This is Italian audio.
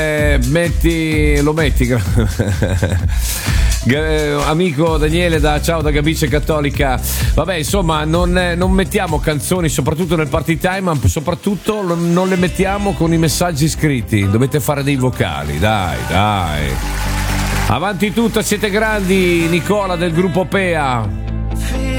lo metti. Amico Daniele ciao da Gabice Cattolica. Vabbè, insomma, non mettiamo canzoni, soprattutto nel party time, ma soprattutto non le mettiamo con i messaggi scritti. Dovete fare dei vocali, dai. Avanti tutta, siete grandi. Nicola del gruppo Pea.